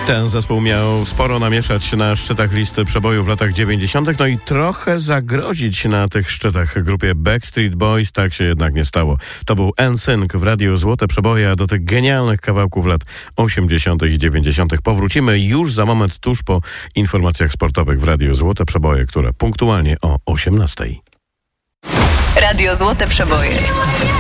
Ten zespół miał sporo namieszać na szczytach listy przebojów w latach 90., no i trochę zagrozić na tych szczytach grupie Backstreet Boys. Tak się jednak nie stało. To był NSYNC w Radiu Złote Przeboje, a do tych genialnych kawałków lat 80. i 90. powrócimy już za moment, tuż po informacjach sportowych w Radiu Złote Przeboje, które punktualnie o 18. Radio Złote Przeboje.